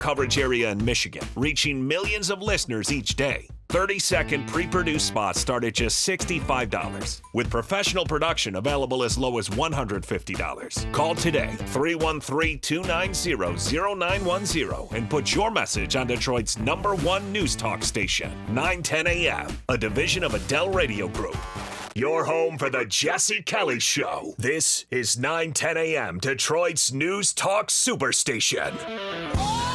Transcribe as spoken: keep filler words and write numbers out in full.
coverage area in Michigan, reaching millions of listeners each day. thirty-second pre-produced spots start at just sixty-five dollars, with professional production available as low as one hundred fifty dollars. Call today, three one three, two nine zero, zero nine one zero, and put your message on Detroit's number one news talk station, nine ten A M, a division of Adele Radio Group. Your home for the Jesse Kelly Show. This is nine ten A M, Detroit's news talk superstation.